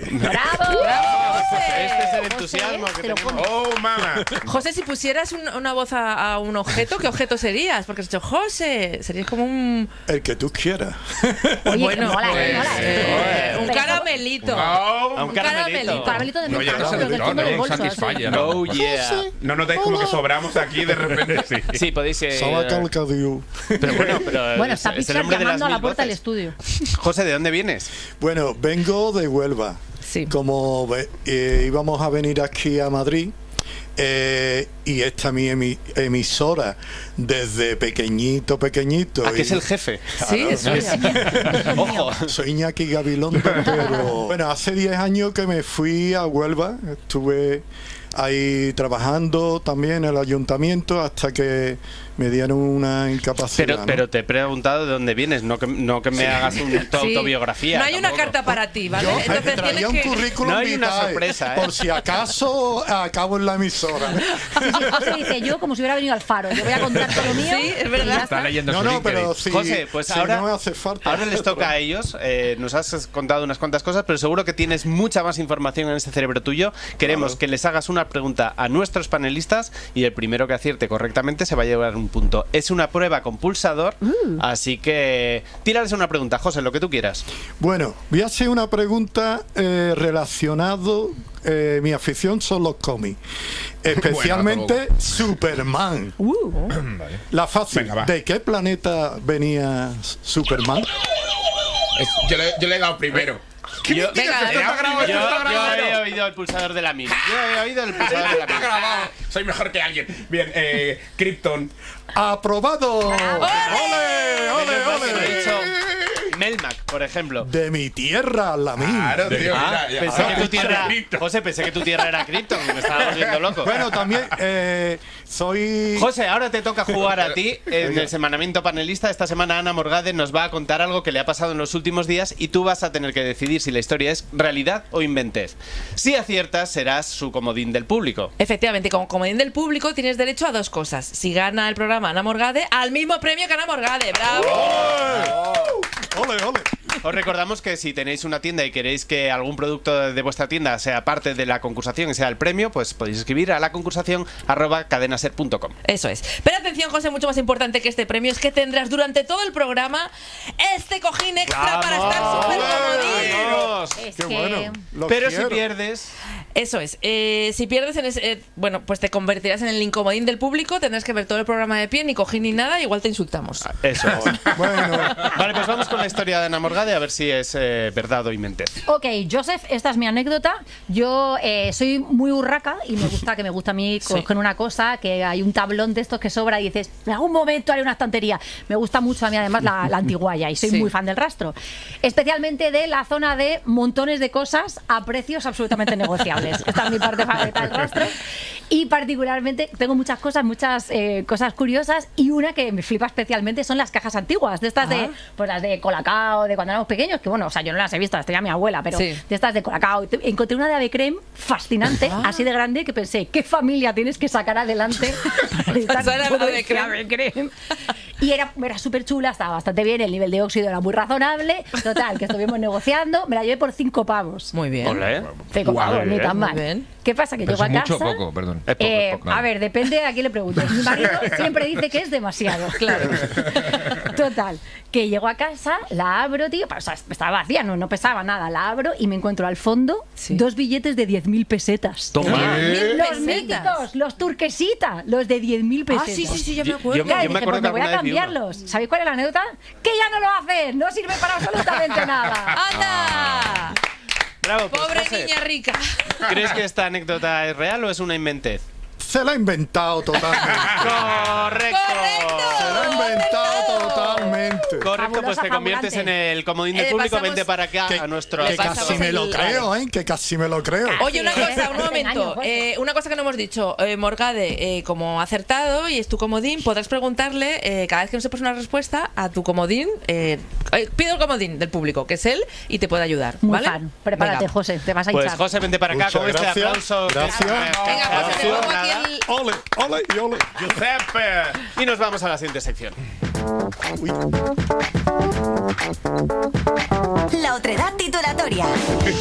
¡Bravo! Este es el entusiasmo que tenemos. ¡Oh, mama! José, si pusieras una voz a un objeto, ¿qué objeto serías? Porque has dicho José, serías como un... El que tú quieras. Oye, Bueno, mola, pues, mola. un caramelito. Un caramelito. Caramelito de No, ya menta, no se pero del no, fondo no, del bolso, Satisfyer, así. no. Oh, yeah. No notáis como que sobramos aquí de repente. Sí. Sí, podéis... Sala Calcadiu. Pero Bueno, está es el Pixar hombre de las llamando a la mil puerta del voces. estudio. José, ¿de dónde vienes? Bueno, vengo de Huelva. Sí. Como íbamos a venir aquí a Madrid, y esta mi emisora desde pequeñito. Aquí es el jefe. Sí, eso es. Ojo. Soy Iñaki Gabilondo, pero bueno, hace 10 años que me fui a Huelva, estuve ahí trabajando también en el ayuntamiento hasta que me dieron una incapacidad. Pero te he preguntado de dónde vienes, no que me hagas tu Sí. autobiografía. No hay una tampoco. carta para ti, ¿vale? Yo Entonces traía un tienes que... currículum No hay una vitae, sorpresa, ¿eh? por si acaso acabo en la emisora. Sí, José dice yo como si hubiera venido al Faro. Yo voy a contar todo lo mío. Sí, es y verdad. ya Está está. leyendo No, su no, LinkedIn. pero sí. José, pues si ahora, no me hace falta. ahora les toca a ellos. Nos has contado unas cuantas cosas, pero seguro que tienes mucha más información en este cerebro tuyo. Queremos que les hagas una pregunta a nuestros panelistas y el primero que acierte correctamente se va a llevar un punto. Es una prueba con pulsador, así que tírales una pregunta, José, lo que tú quieras. Bueno, voy a hacer una pregunta relacionado. Mi afición son los cómics, especialmente Superman. Vale. La fácil. Venga, va. ¿De qué planeta venía Superman? Yo le he dado primero. Yo, Venga, Esto está grabado, esto está grabado. yo he oído el pulsador de la mil. Yo he oído el pulsador de la Está mil. grabado. Soy mejor que alguien. Bien, Krypton. ¡Aprobado! ¡Ole, ole, Lo he ole! dicho Melmac, por ejemplo. De mi tierra, la mía. Claro, tío. Ah, mira, pensé ya. que tu tierra, Krypton. José, pensé que tu tierra era Krypton, me estaba volviendo loco. Bueno, también soy... José, ahora te toca jugar a ti en el semanamiento panelista. Esta semana Ana Morgade nos va a contar algo que le ha pasado en los últimos días y tú vas a tener que decidir si la historia es realidad o inventez. Si aciertas, serás su comodín del público. Efectivamente, como comodín del público tienes derecho a dos cosas. Si gana el programa Ana Morgade, al mismo premio que Ana Morgade. ¡Bravo! ¡Ole, ole! Os recordamos que si tenéis una tienda y queréis que algún producto de vuestra tienda sea parte de la concursación y sea el premio, pues podéis escribir a la concursación@cadenaser.com. Eso es. Pero atención, José, mucho más importante que este premio es que tendrás durante todo el programa este cojín extra para estar súper comodín. ¡Vamos! Es ¡Qué que... bueno! Lo Pero quiero. si pierdes... Eso es. Si pierdes en ese, bueno, pues te convertirás en el incomodín del público, tendrás que ver todo el programa de pie, ni cojín ni nada, igual te insultamos. Eso es. Bueno, Vale, pues vamos con la historia de Ana Morgade a ver si es verdad o inventez. Ok, Joseph, esta es mi anécdota. Yo soy muy urraca y me gusta a mí coger una cosa, que hay un tablón de estos que sobra y dices, en algún momento haré una estantería. Me gusta mucho a mí además la antiguaya y soy Sí. muy fan del rastro. Especialmente de la zona de montones de cosas a precios absolutamente negociables. Esta es mi parte favorita del rastro. Y particularmente tengo muchas cosas curiosas y una que me flipa especialmente son las cajas antiguas, de estas de, pues las de Colacao, de cuando éramos pequeños, que bueno, o sea, yo no las he visto, las tenía mi abuela, pero Sí. de estas de Colacao. Encontré una de Ave Creme fascinante, así de grande, que pensé, ¿qué familia tienes que sacar adelante para necesitar Pasar a todo Ave este Creme? Ave Creme? Y era súper chula, estaba bastante bien, el nivel de óxido era muy razonable. Total, que estuvimos negociando, me la llevé por 5 pavos. Muy bien. Olé. 5 pavos, ni tan muy mal. bien. ¿Qué pasa? Que Pero llego a es mucho casa... o poco, perdón. Es poco, es poco. A ver, depende a quién le preguntes. Mi marido siempre dice que es demasiado. Claro. Total, que llego a casa, la abro, tío, o sea, estaba vacía, no pesaba nada, la abro y me encuentro al fondo Sí. 2 billetes de 10.000 pesetas. Toma. 10.000 Los pesetas. míticos, los turquesita, los de 10.000 Ah, pesetas. sí, yo me Yo acuerdo. me- Claro, dije, acuerdo pues que me voy a alguna vez vi uno. cambiarlos. ¿Sabéis cuál es la anécdota? ¡Que ya no lo haces! No sirve para absolutamente nada. ¡Anda! Bravo, pues, Pobre José, niña rica. ¿crees que esta anécdota es real o es una inventez? se la ha inventado totalmente. ¡Correcto! Se la ha inventado totalmente. Correcto, pues te conviertes en el comodín del público. pasamos- Vente para acá a nuestro... Que Le pasamos casi me lo el- creo, ¿eh? Que casi me lo creo. Oye, una Sí, cosa, un hace momento. años, José. Una cosa que no hemos dicho. Morgade, como ha acertado y es tu comodín, podrás preguntarle cada vez que no sepas una respuesta a tu comodín. Pido el comodín del público, que es él, y te puede ayudar. Muy ¿vale? fan. Prepárate, Venga. José, te vas a Pues hinchar. José, vente para acá Muchas con este gracias. aplauso. Gracias. Venga, José, te pongo aquí el... Ole, ole y ole. Giuseppe. Y nos vamos a la siguiente sección. La otredad titulatoria.